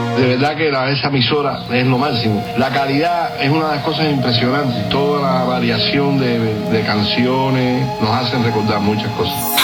De verdad que esa emisora es lo máximo. La calidad es una de las cosas impresionantes. Toda la variación de canciones nos hacen recordar muchas cosas.